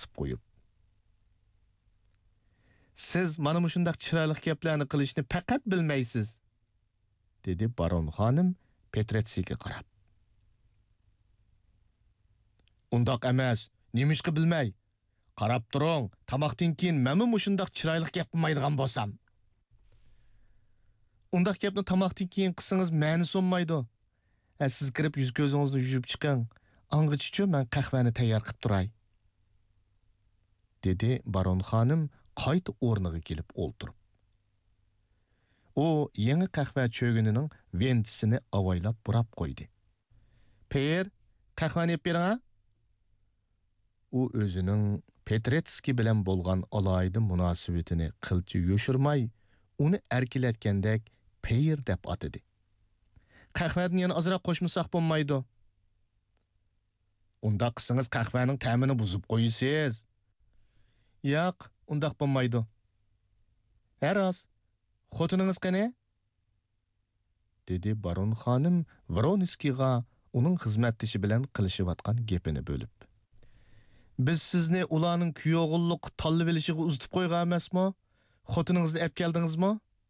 bosib qo'yib. Siz mana shundaq chiroyli gaplarni qilishni faqat bilmaysiz, dedi baron xonim Petretsiga qarab. Undaq emas, nemishqi bilmay. Qarab turing, tamoqdan keyin men shundaq chiroyli gap qilmaydigan bo'lsam. Undaq gapni tamoqdan keyin qilsangiz ma'ni so'nmaydi. Siz kirib yuz ko'zingizni yuvib chiqing. Ang'ichichu men qahvani tayyor qilib turay, dedi baron xonim qayta o'rniga kelib o'ltirib. U yangi qahva cho'ginining ventisini avaylab burab qo'ydi. "Per, qahvani yeb bering." U o'zining Petretski bilan bo'lgan alayda munosabatini qilchi yo'shirmay, uni erkilatgandek "Per" deb atadi. "Qahvadan yana ozroq qo'shmasak bo'lmaydi." "Unda qilsangiz qahvaning ta'mini buzib qo'yasiz." "Yo'q, undaq bo'lmaydi." "Haros, xotiningiz qani?" dedi baron xonim Vronskiga uning xizmatdoshi bilan qilishayotgan gapini bo'lib. "Biz sizni ularning kuyovg'ulliq tanlab olishiga uzitib qo'ygan emasmi? Xotiningizni olib keldingizmi?"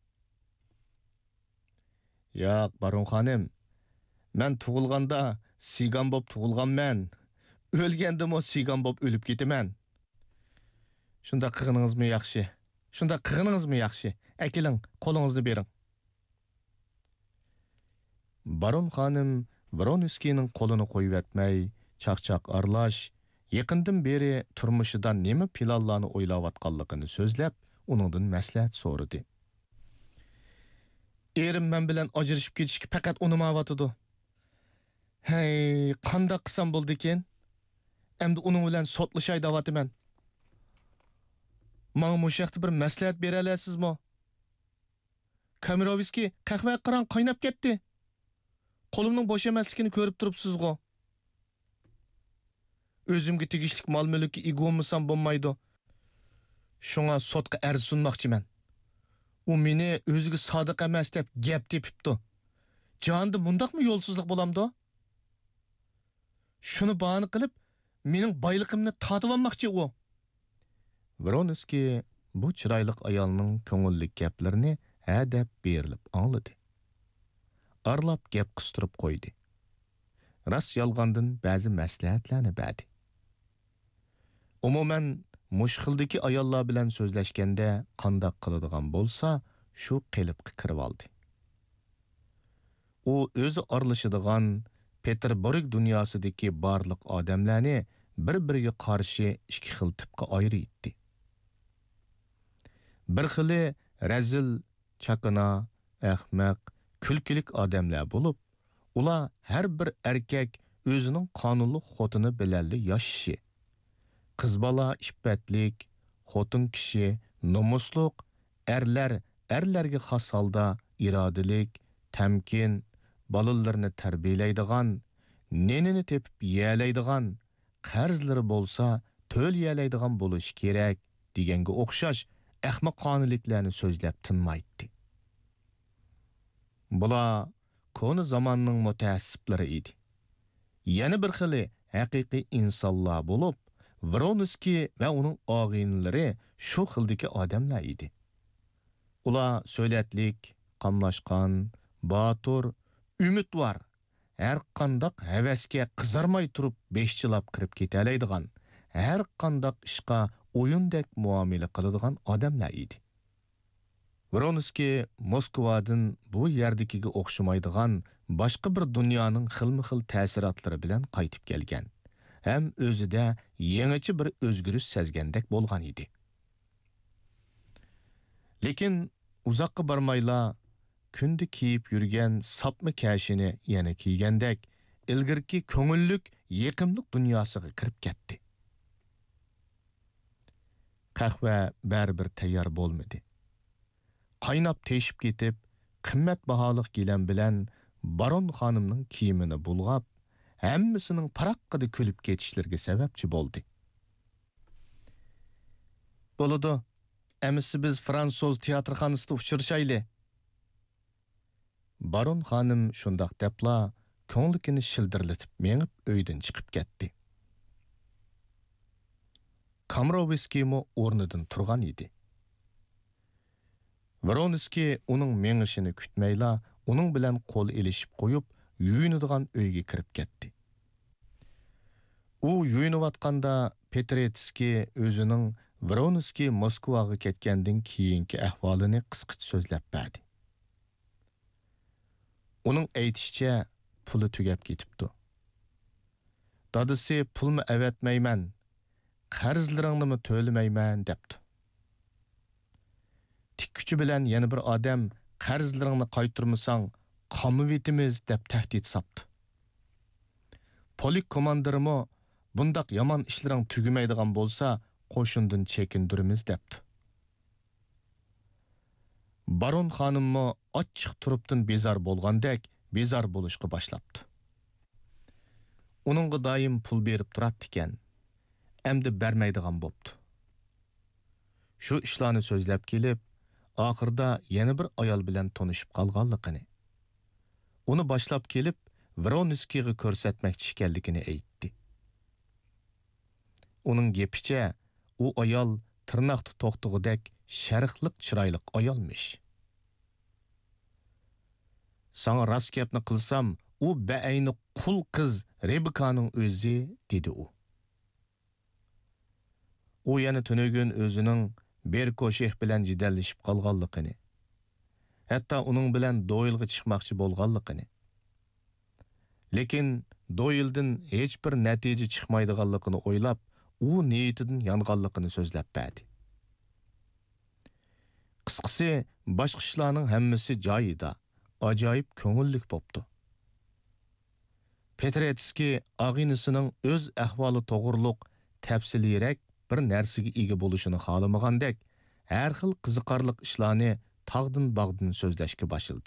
"Yo'q, baron xonim. Men tug'ilganda sigan bo'lib tug'ilganman. O'lgandimi sigan bo'lib o'lib ketaman." "Shunda qilganingizmi yaxshi? Shunda qilganingizmi yaxshi? Akiling, qo'lingizni bering." Baron xonim Vronskining qo'lini qo'yib etmay, chaqchaq arlash, yaqindan beri turmushida nima planlarni o'ylayotganligini so'zlab, uningdan maslahat so'radi. "Erim men bilan ajrashib ketishga faqat unamayotdi. Hey, qanday qilsam bo'ldi ekan? Endi uning bilan sotlashay deyapman. Menga mushaqda bir maslahat bera olasizmi? Kamirovskiy qahva qarang qaynab ketdi. Qo'limning bo'sh emasligini ko'rib turibsiz-ku. O'zimga tegishli mol-mulkka ega bo'lmasam bo'lmaydi. Shunga sotga arz sunmoqchiman. U meni o'ziga sodiq emas deb gap tepibdi. Jonda bundaqmi yo'lsizlik bo'lamdi? Shuni bahona qilib, mening boyligimni tatib olmoqchi u." Vronskiy bu chiroyli ayolning ko'ngilli gaplarini hadab berilib angladi. Arlab gap qistirib qo'ydi. Ras yolg'ondan ba'zi maslahatlarni berdi. Umuman mushxildagi ayollar bilan so'zlashganda qandoq qiladigan bo'lsa, shu qilibga kirib oldi. U o'zi aralashadigan Peterburg dunyosidagi barliq odamlarni bir-biriga qarshi ikki xil tipga ayirdi. Bir xili razil, chaqina, ahmaq, kulkilik odamlar bo'lib, ular har bir erkak o'zining qonunli xotini bilanli yashashi, qiz bola iffatlik, xotin kishi nomusliq, erlarga xos holda irodalik, tamkin, bolalarni tarbiyalaydigan, nenini tepib yeyalaydigan, qarzlari bo'lsa to'layalaydigan bo'lish kerak deganga o'xshash ahmoqonaliklarni so'zlab tinmaydi. Bular koni zamonning mutaassiblari edi. Yana bir xili haqiqiy insonlar bo'lib, Vronskiy va uning og'inlari shu xildagi odamlar edi. Ular so'latlik, qamlashgan, botur, umidvor, har qandoq havasga qizarmay turib beshchilab kirib ketalaydigan, har qandoq ishqa o'yindek muomala qiladigan odamlar edi. Vronskiy Moskvadan bu yerdagiga o'xshamaydigan boshqa bir dunyoning xilma-xil ta'sirotlari bilan qaytib kelgan. Ham o'zida yangicha bir o'zgarish sezgandek bo'lgan edi. Lekin uzoqqa bormayla kunda kiyib yurgan sapma kashini yana kiygandek ilgirki ko'ngillik, yiqimlik dunyosiga kirib ketdi. Qahva baribir tayyor bo'lmadi. Qaynab teshib ketib, qimmat baholiq gilam bilan baron xonimning kiyimini bulg'ab, hammasining paraqqida kulib ketishlariga sababchi bo'ldi. "Bo'ladi, amisi biz Fransuz teatrxonasida uchrashayli." Baron xonim shundoq debla ko'nglikini shildirlatib mengib uydan chiqib ketdi. Kamrovskiy o'rnidan turgan edi. Vronskiy uning mengishini kutmayla, uning bilan qo'l elishib qo'yib, yuyinadigan uyga kirib ketdi. U yuyinayotganda Petretskiy o'zining Vronskiy Moskvaga ketgandan keyingi ahvolini qisqacha so'zlab berdi. Uning aytishicha, puli tugab ketibdi. Dadisi pulni avatmayman, qarzlaringni to'lamayman debdi. Tikkuchi bilan yana bir odam qarzlaringni qaytarmasang, qamib etimiz deb tahdid sapdi. Polik komandirimi bundaq yomon ishlaring tugamaydigan bo'lsa, qo'shindan chekindirimiz debdi. Baron xonimmi ochiq turibdan bezor bo'lgandek, bezor bo'lishga boshlabdi. Uningga doim pul berib turadi ekan, endi bermaydigan bo'pti. Shu ishlarni so'zlab kelib, oxirida yana bir ayol bilan tanishib qolganligini, uni boshlab kelib Vronskiyga ko'rsatmoqchi ekanligini aytdi. Uning gapicha, u ayol tirnoqda to'xtig'idek sharqliq chiroyli ayolmish. Sana rost gapni qilsam, u beayni qul qiz Rebekaning o'zi, dedi u. U yana tunugun o'zining Berkosheh bilan jidallashib qolganligini, hatto uning bilan Doyilga chiqmoqchi bo'lganligini, lekin Doyildan hech bir natija chiqmaydiganligini o'ylab, u niyatidan yonganligini so'zlab berdi. Qisqasi, boshqa ishlarning hammasi joyida, ajoyib ko'ngillik bo'pti. Petretskiy og'inisining o'z ahvoli to'g'riliq, tafsiliyroq bir narsaga ega bo'lishini xohlamagandek, har xil qiziqarli ishlarni tog'dan bog'dan so'zlashga boshladi.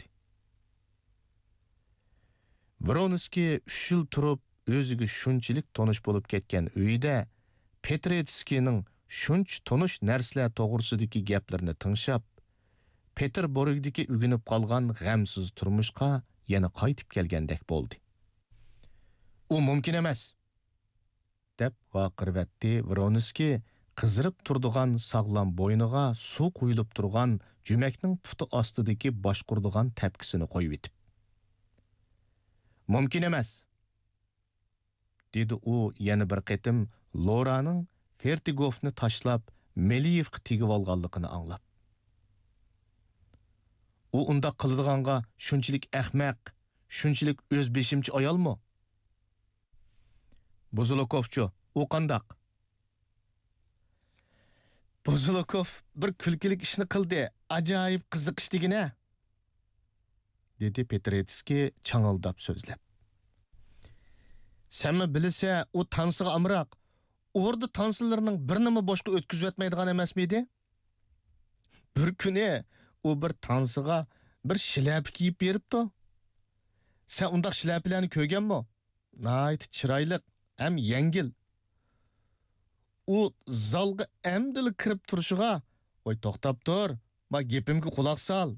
Vronskiy 3 yil turib o'ziga shunchalik tonish bo'lib ketgan uyida Petretskiyning shuncha tonish narsalar to'g'risidagi gaplarini tinglab, Peterburgdagi uginib qolgan g'amsiz turmushga yana qaytib kelgandek bo'ldi. U mumkin emas, deb vaqirvatdi Vronskiy qizirib turdigan sog'lom bo'yniga suv quyilib turgan jumakning puti ostidagi boshqurdigan tepkisini qo'yib etib. Mumkin emas, dedi u yana bir qatim Loraning Fertigovni tashlab Meliyevga tegib olganligini anglab. U unda qiladiganға shunchalik ahmaq, shunchalik o'z beshimchi ayolmi? Buzulukovchu, u qandaq? Buzulukov bir kulkilik ishni qildi, ajoyib qiziqish degina, dedi Petretskiy chang'ildab so'zlab. Senmi bilsa, u tansiga amroq, orda tansıllarının birini boshqa o'tkazib o'tmaydigan emasmidi? Bir kuni u bir tansiga bir shilapa kiyib beribdi. Sen undaq shilapalarni ko'rganmi? Nayt chiroyli, ham yengil. U zalga amdil kirib turishiga, "Voy to'xtab tur, ma gapimga quloq sol."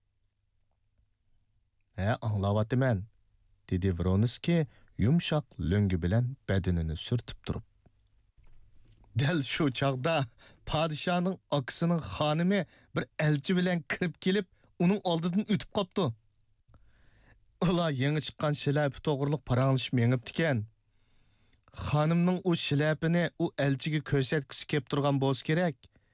"Ha, anglayapman," dedi Vronskiy yumshoq lo'ngi bilan badanini surtib turib. Dal shu chaqda podshoning akasining xonimi bir elchi bilan kirib kelib, uning oldidan o'tib qopti. Ular yangi chiqqan shilapa to'g'riliq paranglashib mengibdi ekan. Xonimning u shilapini u elchiga ko'rsatgisi kelib turgan bo'lsa kerak.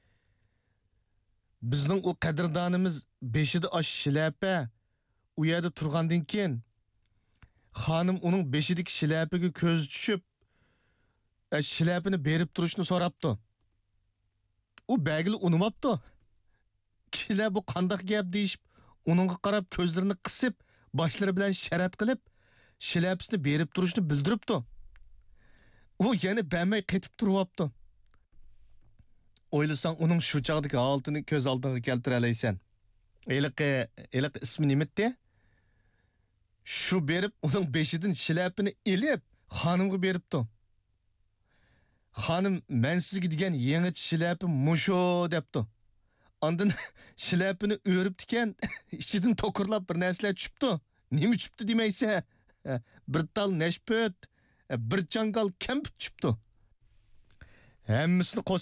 Bizning u qadrdonimiz beshida osh shilapa u yerda turgandan keyin xonim uning beshidagi shilapaga ko'z tushib, shilapini berib turishni so'rabdi. U bag'ili unumabdi. Kishilar bu qandoq gap deyishib, uningga qarab ko'zlarini qisib, boshlari bilan sharat qilib, shilapisini berib turishni bildiribdi. U yana bermay ketib turibdi. O'ylasang uning shu chaqdagi holatini ko'z oldingga keltira olaysan. Eliq ismi nimati? Shu berib uning beshidan shilapini elib, xonimga beribdi. Xonim, men sizga degan yangi shilapa musho debdi. Ondan shilapini o'ribdi ekan, ichidan to'kirlab bir narsalar tushibdi. Nima tushibdi demaysa? Bir tal nashpot, bir changal kamput tushibdi. Hammasini